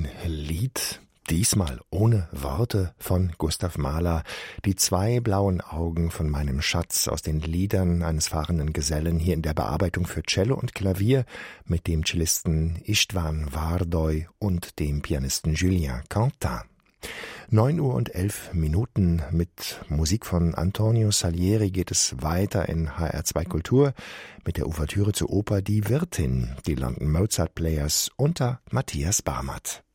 Ein Lied, diesmal ohne Worte, von Gustav Mahler. Die 2 blauen Augen von meinem Schatz aus den Liedern eines fahrenden Gesellen, hier in der Bearbeitung für Cello und Klavier mit dem Cellisten István Várdoly und dem Pianisten Julien Quentin. 9:11 Uhr mit Musik von Antonio Salieri geht es weiter in HR2 Kultur mit der Ouvertüre zur Oper Die Wirtin, die London Mozart Players unter Matthias Barmert.